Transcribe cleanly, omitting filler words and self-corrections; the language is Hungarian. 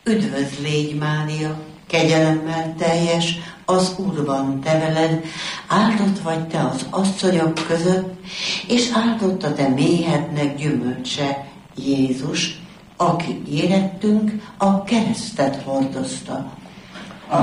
Üdvözl légy, Mária, kegyelemmel teljes, az Úr van te veled, áldott vagy te az asszonyok között, és áldott a te méhednek gyümölcse, Jézus, aki érettünk a keresztet hordozta.